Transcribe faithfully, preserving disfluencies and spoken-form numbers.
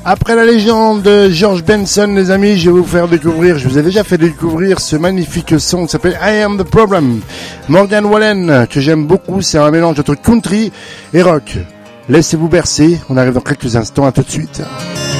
Après la légende de George Benson, les amis, je vais vous faire découvrir, je vous ai déjà fait découvrir ce magnifique son qui s'appelle I Am The Problem. Morgan Wallen, que j'aime beaucoup, c'est un mélange entre country et rock. Laissez-vous bercer, on arrive dans quelques instants, à tout de suite.